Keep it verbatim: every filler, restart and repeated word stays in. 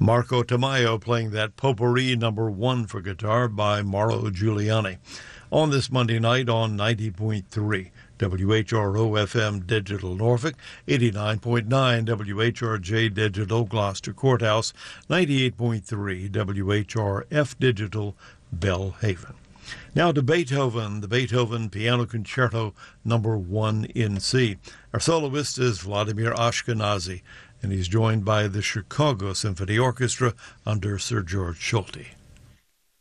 Marco Tamayo playing that Potpourri number one for guitar by Mauro Giuliani. On this Monday night on ninety point three W H R O F M Digital Norfolk, eighty-nine point nine W H R J Digital Gloucester Courthouse, ninety-eight point three W H R F Digital Bellhaven. Now to Beethoven, the Beethoven Piano Concerto number one in C. Our soloist is Vladimir Ashkenazy, and he's joined by the Chicago Symphony Orchestra under Sir George Solti.